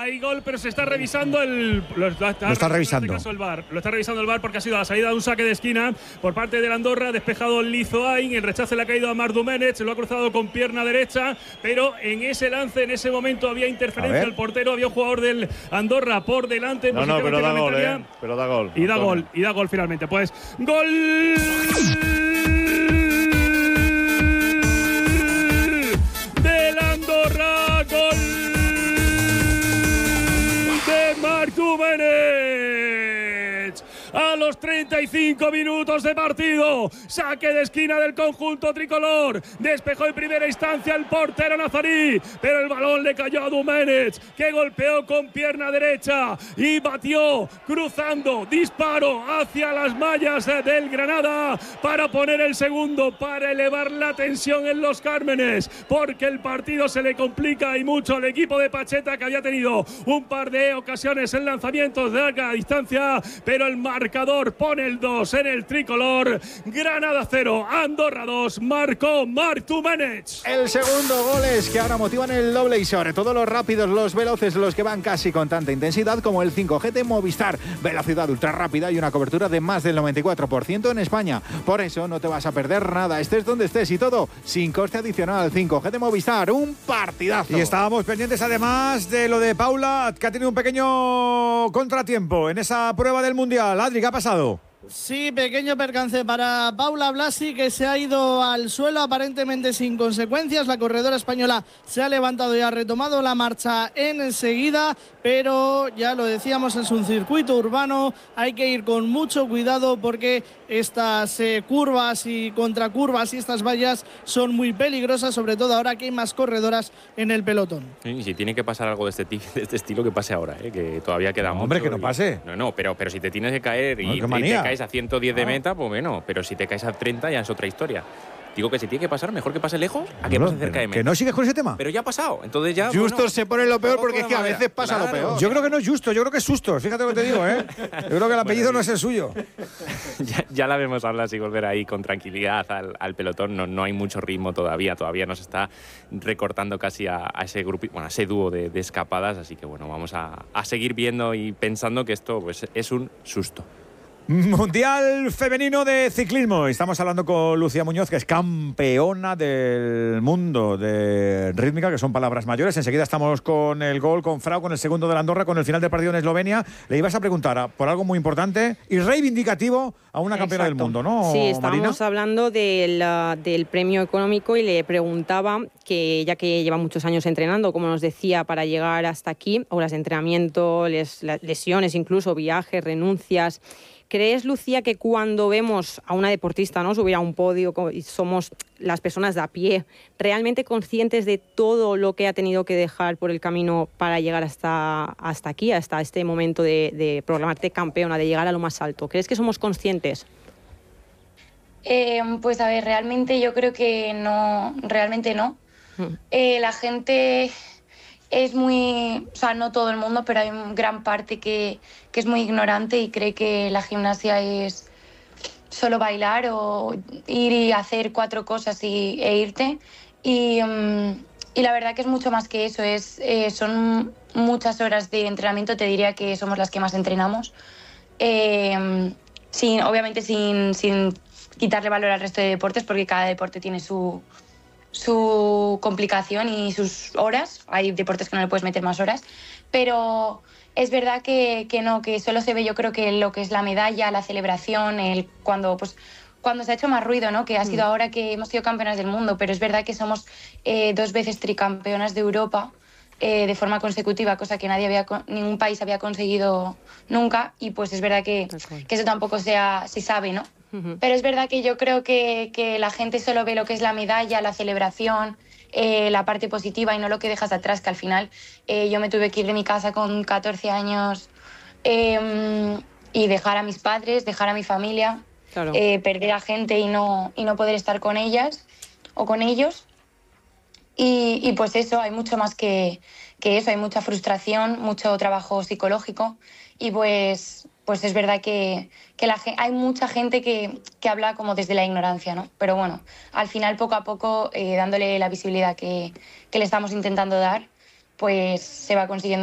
Hay gol, pero se está revisando lo está revisando. En este caso el VAR. Lo está revisando el VAR porque ha sido la salida de un saque de esquina por parte del Andorra, despejado Lizoain. El rechace le ha caído a Marc Domènech, lo ha cruzado con pierna derecha, pero en ese lance, en ese momento había interferencia del portero, había un jugador del Andorra por delante. No, pero da gol, pero da gol. Y da gol finalmente. Pues gol del Andorra, gol de Marc Domènech. A los 35 minutos de partido, saque de esquina del conjunto tricolor. Despejó en primera instancia el portero nazarí, pero el balón le cayó a Domènech, que golpeó con pierna derecha y batió cruzando, disparo hacia las mallas del Granada para poner el segundo, para elevar la tensión en los Cármenes, porque el partido se le complica y mucho al equipo de Pacheta, que había tenido un par de ocasiones en lanzamientos de larga distancia, pero el marcador pone el 2 en el tricolor. Granada 0, Andorra 2, marcó Marc Domènech. El segundo gol es que ahora motivan el doble y sobre todo los rápidos, los veloces, los que van casi con tanta intensidad como el 5G de Movistar. Velocidad ultra rápida y una cobertura de más del 94% en España. Por eso no te vas a perder nada, estés donde estés y todo sin coste adicional. 5G de Movistar, un partidazo. Y estábamos pendientes además de lo de Paula, que ha tenido un pequeño contratiempo en esa prueba del Mundial. Adri, ¿qué ha pasado? Sí, pequeño percance para Paula Blasi, que se ha ido al suelo aparentemente sin consecuencias. La corredora española se ha levantado y ha retomado la marcha enseguida, pero ya lo decíamos, es un circuito urbano, hay que ir con mucho cuidado porque estas curvas y contracurvas y estas vallas son muy peligrosas, sobre todo ahora que hay más corredoras en el pelotón. Sí, si tiene que pasar algo de este estilo, que pase ahora, que todavía queda mucho. Hombre, que no pase. No, pero si te tienes que caer y te caes a 110 de meta, pues bueno, pero si te caes a 30 ya es otra historia. Digo que si tiene que pasar, mejor que pase lejos a que pase cerca de meta. ¿Que no sigues con ese tema? Pero ya ha pasado, entonces ya... Justo se pone lo peor porque es que a veces pasa lo peor. Yo creo que no es justo, yo creo que es susto. Fíjate lo que te digo, ¿eh? Yo creo que el apellido no es el suyo. ya la vemos hablar y volver ahí con tranquilidad al pelotón. No hay mucho ritmo todavía nos está recortando casi a ese grupo, bueno, a ese dúo de escapadas. Así que bueno, vamos a seguir viendo y pensando que esto pues, es un susto. Mundial femenino de ciclismo. Estamos hablando con Lucía Muñoz, que es campeona del mundo de rítmica, que son palabras mayores. Enseguida estamos con el gol, con Frau, con el segundo de la Andorra, con el final del partido en Eslovenia. Le ibas a preguntar por algo muy importante y reivindicativo a una campeona del mundo, ¿no, Sí, estábamos Marina? hablando del premio económico y le preguntaba que, ya que lleva muchos años entrenando, como nos decía, para llegar hasta aquí, horas de entrenamiento, lesiones incluso, viajes, renuncias... ¿Crees, Lucía, que cuando vemos a una deportista, ¿no?, subir a un podio y somos las personas de a pie, realmente conscientes de todo lo que ha tenido que dejar por el camino para llegar hasta aquí, hasta este momento de proclamarte campeona, de llegar a lo más alto? ¿Crees que somos conscientes? Pues a ver, realmente yo creo que no, realmente no. La gente... es muy, o sea, no todo el mundo, pero hay gran parte que es muy ignorante y cree que la gimnasia es solo bailar o ir y hacer 4 cosas e irte. Y la verdad que es mucho más que eso, son muchas horas de entrenamiento, te diría que somos las que más entrenamos. Obviamente sin quitarle valor al resto de deportes, porque cada deporte tiene su complicación y sus horas. Hay deportes que no le puedes meter más horas, pero es verdad que solo se ve, yo creo, que lo que es la medalla, la celebración, cuando se ha hecho más ruido, ¿no?, que ha sido ahora que hemos sido campeonas del mundo, pero es verdad que somos 2 veces tricampeonas de Europa de forma consecutiva, cosa que ningún país había conseguido nunca, y pues es verdad que eso tampoco se sabe, ¿no? Pero es verdad que yo creo que la gente solo ve lo que es la medalla, la celebración, la parte positiva y no lo que dejas atrás, que al final yo me tuve que ir de mi casa con 14 años y dejar a mis padres, dejar a mi familia, claro. Perder a gente y no poder estar con ellas o con ellos. Y pues eso, hay mucho más que eso, hay mucha frustración, mucho trabajo psicológico y pues es verdad que hay mucha gente que habla como desde la ignorancia, ¿no? Pero bueno, al final poco a poco, dándole la visibilidad que le estamos intentando dar, pues se va consiguiendo.